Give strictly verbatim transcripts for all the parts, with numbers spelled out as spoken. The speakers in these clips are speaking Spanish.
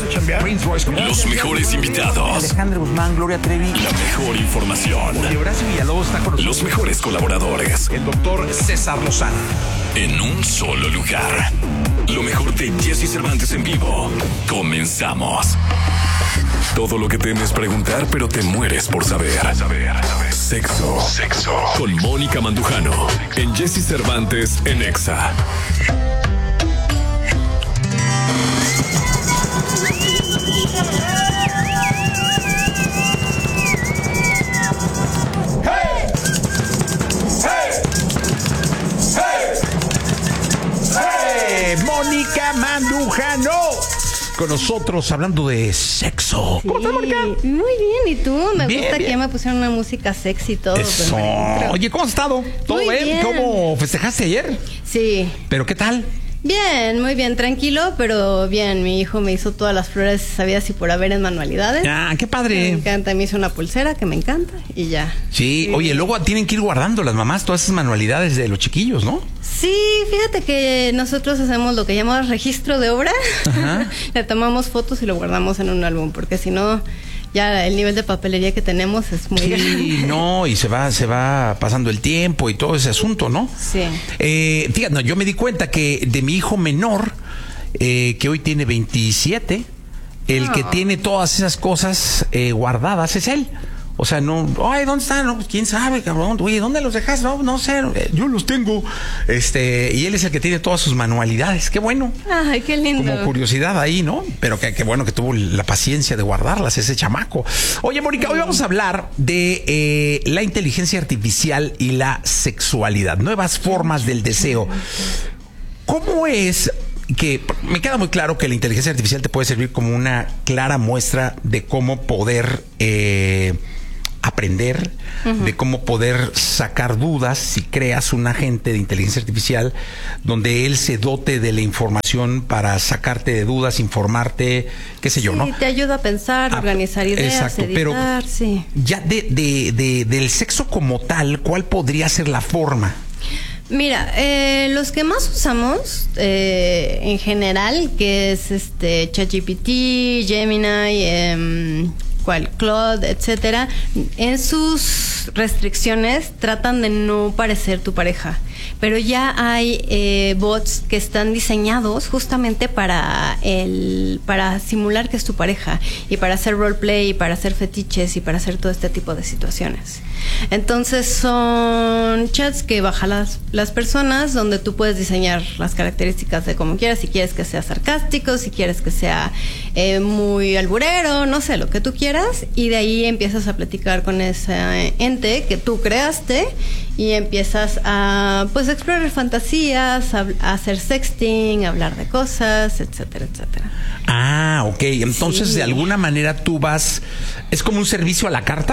Los mejores invitados. Alejandro Guzmán, Gloria Trevi. La mejor información. Horacio Villalobos está con nosotros. Los mejores colaboradores. El doctor César Lozano. En un solo lugar. Lo mejor de Jesse Cervantes en vivo. Comenzamos. Todo lo que temes preguntar, pero te mueres por saber. Saber, saber. Sexo. Sexo. Con Mónica Mandujano. En Jesse Cervantes en Exa. Mónica Mandujano con nosotros hablando de sexo. Sí, ¿Cómo estás, Mónica? Muy bien, ¿y tú? Me Bien, gusta bien. que ya me pusieron una música sexy y todo. Eso. Pero... Oye, ¿cómo has estado? ¿Todo Muy bien? bien. ¿Cómo festejaste ayer? Sí. ¿Pero qué tal? Bien, muy bien, tranquilo, pero bien. Mi hijo me hizo todas las flores sabidas y por haber en manualidades. Ah, qué padre. Me encanta, me hizo una pulsera que me encanta y ya. Sí, Sí. Oye, luego tienen que ir guardando las mamás todas esas manualidades de los chiquillos, ¿no? Sí, fíjate que nosotros hacemos lo que llamamos registro de obra. Ajá. Le tomamos fotos y lo guardamos en un álbum, porque si no, ya el nivel de papelería que tenemos es muy Sí, grande. no, y se va, se va pasando el tiempo y todo ese asunto, ¿no? Sí. Eh, fíjate, no, yo me di cuenta que de mi hijo menor, eh, que hoy tiene veintisiete, el Ah. que tiene todas esas cosas eh, guardadas es él. O sea, no, ay, ¿dónde están? No, pues, quién sabe, cabrón. Oye, ¿dónde los dejas? No, no sé, eh, yo los tengo. Este, y él es el que tiene todas sus manualidades. Qué bueno. Ay, qué lindo. Como curiosidad ahí, ¿no? Pero qué, qué bueno que tuvo la paciencia de guardarlas, ese chamaco. Oye, Mónica, hoy vamos a hablar de eh, la inteligencia artificial y la sexualidad, nuevas formas del deseo. ¿Cómo es que me queda muy claro que la inteligencia artificial te puede servir como una clara muestra de cómo poder eh, aprender, uh-huh. de cómo poder sacar dudas si creas un agente de inteligencia artificial donde él se dote de la información para sacarte de dudas, informarte, qué sé yo, sí, ¿no? Te ayuda a pensar, Ah, organizar ideas, exacto, editar, pero sí. Ya de, de, de, del sexo como tal, ¿cuál podría ser la forma? Mira, eh, los que más usamos eh, en general, que es este ChatGPT, Gemini, eh, cual Claude, etcétera, en sus restricciones tratan de no parecer tu pareja, pero ya hay eh, bots que están diseñados justamente para el para simular que es tu pareja y para hacer roleplay y para hacer fetiches y para hacer todo este tipo de situaciones. Entonces son chats que bajan las, las personas donde tú puedes diseñar las características de como quieras, si quieres que sea sarcástico, si quieres que sea eh, muy alburero, no sé, lo que tú quieras, y de ahí empiezas a platicar con ese ente que tú creaste y empiezas a pues explorar fantasías, a, a hacer sexting, a hablar de cosas, etcétera, etcétera. Ah, ok. Entonces, sí. De alguna manera tú vas... ¿Es como un servicio a la carta?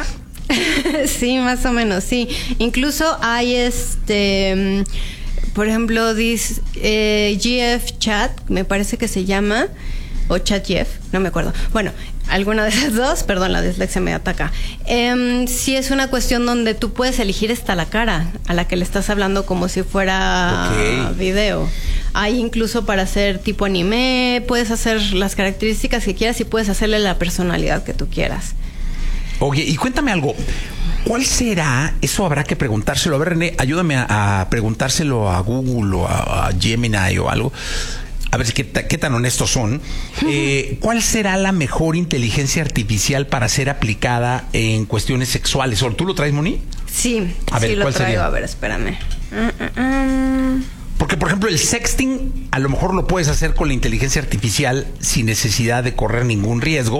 Sí, más o menos, sí. Incluso hay este... Por ejemplo, this, eh, G F Chat, me parece que se llama... O ChatGF, no me acuerdo. Bueno, alguna de esas dos, perdón, la dislexia me ataca. Eh, sí es una cuestión donde tú puedes elegir hasta la cara a la que le estás hablando como si fuera okay. video. Hay incluso para hacer tipo anime, puedes hacer las características que quieras y puedes hacerle la personalidad que tú quieras. Oye, y cuéntame algo. ¿Cuál será? Eso habrá que preguntárselo. A ver, René, ayúdame a, a preguntárselo a Google o a, a Gemini o algo. A ver qué, qué tan honestos son. Eh, ¿Cuál será la mejor inteligencia artificial para ser aplicada en cuestiones sexuales? ¿O tú lo traes, Moni? Sí, a ver, sí lo ¿cuál traigo. Sería? A ver, espérame. Uh, uh, uh. Porque, por ejemplo, el sexting a lo mejor lo puedes hacer con la inteligencia artificial sin necesidad de correr ningún riesgo.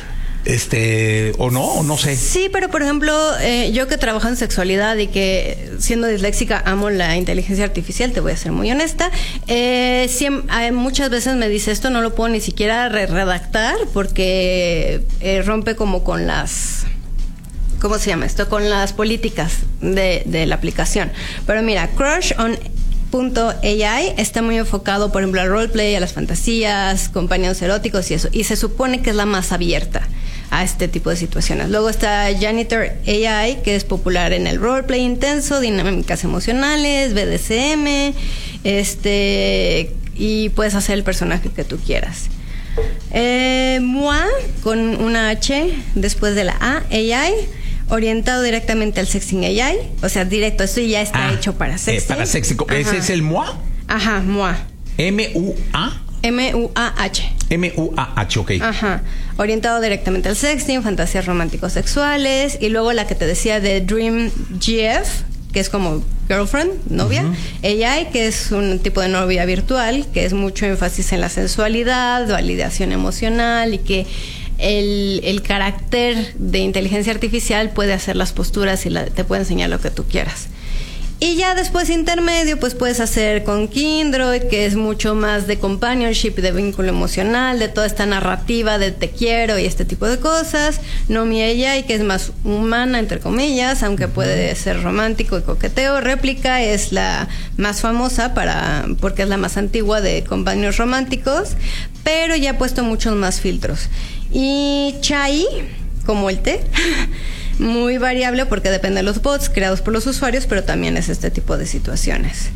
Este, o no, o no sé. Sí, pero por ejemplo, eh, yo que trabajo en sexualidad y que siendo disléxica amo la inteligencia artificial, te voy a ser muy honesta, eh, siempre, muchas veces me dice esto no lo puedo ni siquiera re redactar porque eh, rompe como con las... ¿Cómo se llama esto? Con las políticas de, de la aplicación. Pero mira, Crush on Punto A I está muy enfocado, por ejemplo, al roleplay, a las fantasías, compañeros eróticos y eso. Y se supone que es la más abierta a este tipo de situaciones. Luego está Janitor A I, que es popular en el roleplay intenso, dinámicas emocionales, B D S M, este, y puedes hacer el personaje que tú quieras. Eh, Eh, M O A, con una H después de la A, A I, orientado directamente al sexting A I. O sea, directo, esto ya está ah, hecho para sexting. Eh, para sexting. ¿Ese es el M O A? Ajá, M O A. M U A. M U A H. M U A H, ok. Ajá. Orientado directamente al sexting, fantasías románticos sexuales. Y luego la que te decía de Dream G F, que es como girlfriend, novia. Uh-huh. A I, que es un tipo de novia virtual, que es mucho énfasis en la sensualidad, validación emocional y que el, el carácter de inteligencia artificial puede hacer las posturas y la, te puede enseñar lo que tú quieras. Y ya después intermedio, pues puedes hacer con Kindred, que es mucho más de companionship, de vínculo emocional, de toda esta narrativa de te quiero y este tipo de cosas. Nomi A I, que es más humana, entre comillas, aunque puede ser romántico y coqueteo. Réplica es la más famosa para porque es la más antigua de companions románticos, pero ya ha puesto muchos más filtros. Y Chai, como el té, muy variable porque depende de los bots creados por los usuarios, pero también es este tipo de situaciones.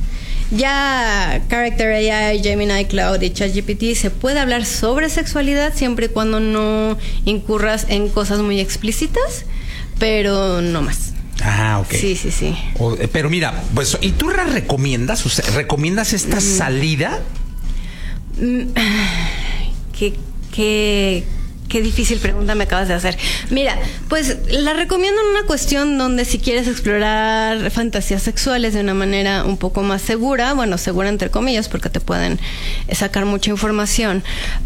Ya Character A I, Gemini, Cloud y ChatGPT se puede hablar sobre sexualidad siempre y cuando no incurras en cosas muy explícitas, pero no más. Ah, ok. Sí, sí, sí. O, pero mira, pues, ¿y tú la recomiendas? O sea, ¿recomiendas esta mm. salida? Mm, ¿Qué, qué, qué difícil pregunta me acabas de hacer. Mira, pues la recomiendo en una cuestión donde si quieres explorar fantasías sexuales de una manera un poco más segura, bueno, segura entre comillas, porque te pueden sacar mucha información.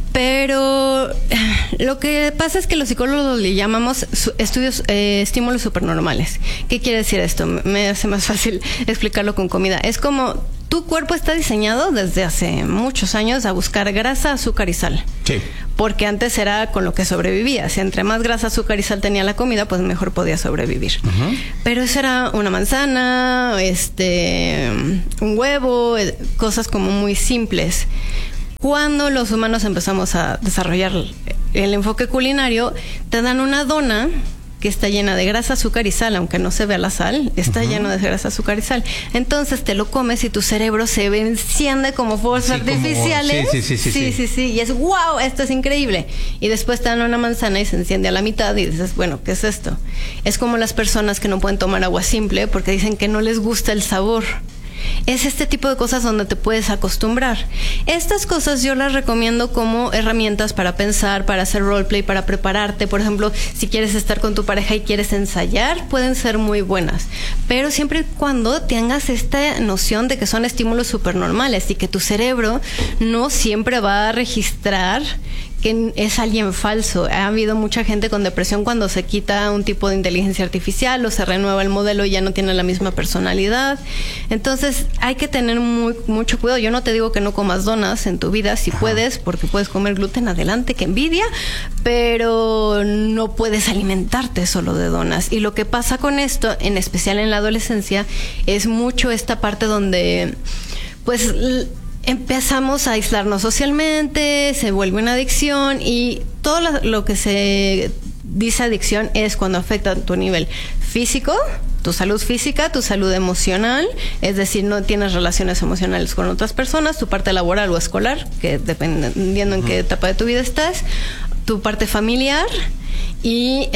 Pero lo que pasa es que los psicólogos le llamamos estudios, eh, estímulos supernormales. ¿Qué quiere decir esto? Me hace más fácil explicarlo con comida. Es como tu cuerpo está diseñado desde hace muchos años a buscar grasa, azúcar y sal. Sí. Porque antes era con lo que sobrevivía. Si entre más grasa, azúcar y sal tenía la comida, pues mejor podía sobrevivir. Uh-huh. Pero eso era una manzana, este, un huevo, cosas como muy simples. Cuando los humanos empezamos a desarrollar el enfoque culinario, te dan una dona que está llena de grasa, azúcar y sal, aunque no se vea la sal, está uh-huh. lleno de grasa, azúcar y sal. Entonces te lo comes y tu cerebro se enciende como fuerzas sí, artificiales. Como, sí, sí, sí, sí, sí, sí, sí. Y es wow, esto es increíble. Y después te dan una manzana y se enciende a la mitad y dices, bueno, ¿qué es esto? Es como las personas que no pueden tomar agua simple porque dicen que no les gusta el sabor. Es este tipo de cosas donde te puedes acostumbrar. Estas cosas yo las recomiendo como herramientas para pensar, para hacer roleplay, para prepararte. Por ejemplo, si quieres estar con tu pareja y quieres ensayar, pueden ser muy buenas. Pero siempre y cuando tengas esta noción de que son estímulos supernormales y que tu cerebro no siempre va a registrar que es alguien falso. Ha habido mucha gente con depresión cuando se quita un tipo de inteligencia artificial o se renueva el modelo y ya no tiene la misma personalidad. Entonces hay que tener muy, mucho cuidado. Yo no te digo que no comas donas en tu vida, si puedes, porque puedes comer gluten, adelante, que envidia, pero no puedes alimentarte solo de donas. Y lo que pasa con esto, en especial en la adolescencia, es mucho esta parte donde pues empezamos a aislarnos socialmente, se vuelve una adicción y todo lo, lo que se dice adicción es cuando afecta tu nivel físico, tu salud física, tu salud emocional, es decir, no tienes relaciones emocionales con otras personas, tu parte laboral o escolar, que dependiendo en qué etapa de tu vida estás, tu parte familiar y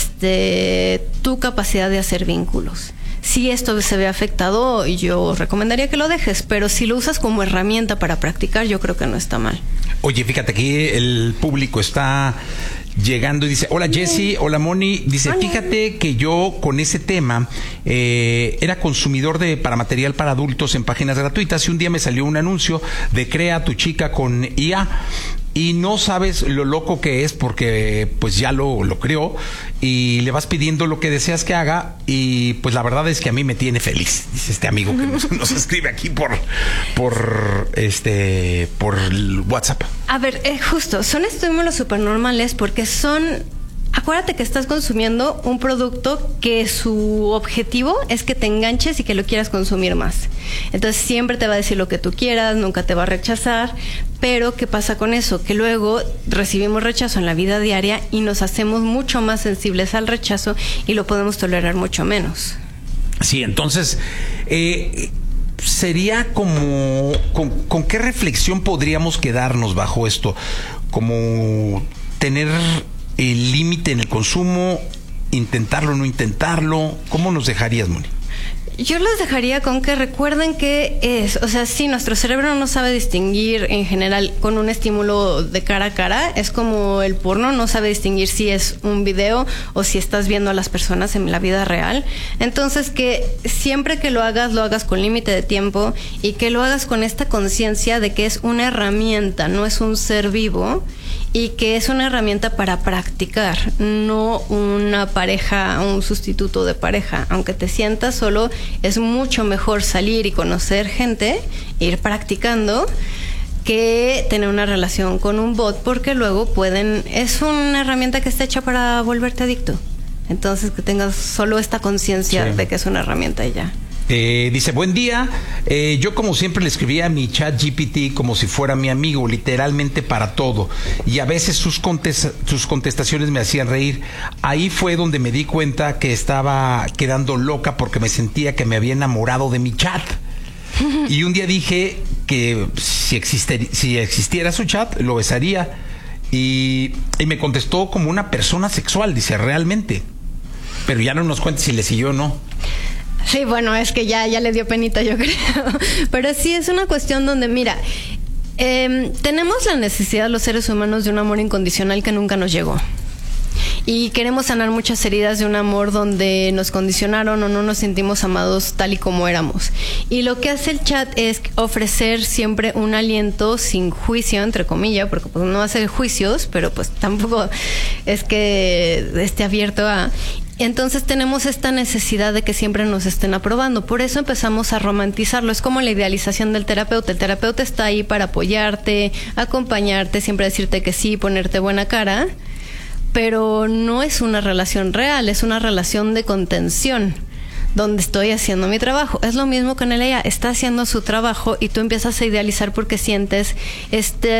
este tu capacidad de hacer vínculos. Si esto se ve afectado, yo recomendaría que lo dejes, pero si lo usas como herramienta para practicar, yo creo que no está mal. Oye, fíjate, aquí el público está llegando y dice, hola Jessy, hola Moni, dice, hola. Fíjate que yo con ese tema eh, era consumidor de para material para adultos en páginas gratuitas y un día me salió un anuncio de crea tu chica con I A. Y no sabes lo loco que es porque pues ya lo, lo creó y le vas pidiendo lo que deseas que haga y pues la verdad es que a mí me tiene feliz, dice este amigo que nos, nos escribe aquí por por este por WhatsApp. A ver, eh, justo, son estímulos supernormales porque son... Acuérdate que estás consumiendo un producto que su objetivo es que te enganches y que lo quieras consumir más. Entonces siempre te va a decir lo que tú quieras, nunca te va a rechazar. Pero ¿qué pasa con eso? Que luego recibimos rechazo en la vida diaria y nos hacemos mucho más sensibles al rechazo y lo podemos tolerar mucho menos. Sí, entonces... Eh, sería como... ¿con, con qué reflexión podríamos quedarnos bajo esto? Como... tener el límite en el consumo, intentarlo o no intentarlo? ¿Cómo nos dejarías, Moni? Yo los dejaría con que recuerden que es, o sea, sí, nuestro cerebro no sabe distinguir en general con un estímulo de cara a cara. Es como el porno, no sabe distinguir si es un video o si estás viendo a las personas en la vida real. Entonces, que siempre que lo hagas, lo hagas con límite de tiempo y que lo hagas con esta conciencia de que es una herramienta, no es un ser vivo, y que es una herramienta para practicar, no una pareja, un sustituto de pareja. Aunque te sientas solo, es mucho mejor salir y conocer gente, ir practicando, que tener una relación con un bot, porque luego pueden, es una herramienta que está hecha para volverte adicto. Entonces, que tengas solo esta conciencia sí. de que es una herramienta y ya. Eh, dice, buen día, eh, yo como siempre le escribía a mi chat G P T como si fuera mi amigo, literalmente para todo, y a veces sus, contest- sus contestaciones me hacían reír. Ahí fue donde me di cuenta que estaba quedando loca porque me sentía que me había enamorado de mi chat. Y un día dije que si, exister- si existiera su chat, lo besaría, y, y me contestó como una persona sexual, dice, realmente, pero ya no nos cuenta si le siguió o no. Sí, bueno, es que ya, ya le dio penita, yo creo. Pero sí es una cuestión donde, mira, eh, tenemos la necesidad los seres humanos de un amor incondicional que nunca nos llegó. Y queremos sanar muchas heridas de un amor donde nos condicionaron o no nos sentimos amados tal y como éramos. Y lo que hace el chat es ofrecer siempre un aliento sin juicio, entre comillas, porque pues no hace juicios, pero pues tampoco es que esté abierto a... Entonces tenemos esta necesidad de que siempre nos estén aprobando. Por eso empezamos a romantizarlo. Es como la idealización del terapeuta. El terapeuta está ahí para apoyarte, acompañarte, siempre decirte que sí, ponerte buena cara. Pero no es una relación real, es una relación de contención, donde estoy haciendo mi trabajo. Es lo mismo con ella. Está haciendo su trabajo y tú empiezas a idealizar porque sientes este...